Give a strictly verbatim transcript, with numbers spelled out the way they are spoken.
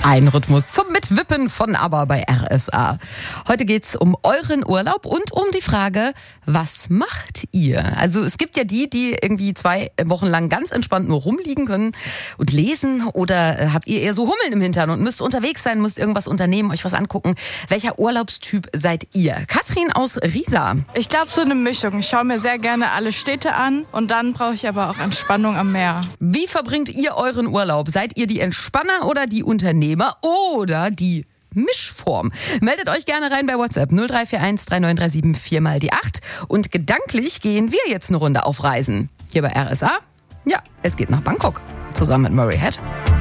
Ein Rhythmus zum Mitwippen von ABBA bei R S A. Heute geht's um euren Urlaub und um die Frage, was macht ihr? Also es gibt ja die, die irgendwie zwei Wochen lang ganz entspannt nur rumliegen können und lesen, oder habt ihr eher so Hummeln im Hintern und müsst unterwegs sein, müsst irgendwas unternehmen, euch was angucken. Welcher Urlaubstyp seid ihr? Katrin aus Riesa. Ich glaube, so eine Mischung. Ich schaue mir sehr gerne alle Städte an und dann brauche ich aber auch Entspannung am Meer. Wie verbringt ihr euren Urlaub? Seid ihr die Entspanner oder die Unternehmer oder die Mischform? Meldet euch gerne rein bei WhatsApp null drei vier eins drei neun drei sieben vier mal die acht. Und gedanklich gehen wir jetzt eine Runde auf Reisen. Hier bei R S A. Ja, es geht nach Bangkok. Zusammen mit Murray Head.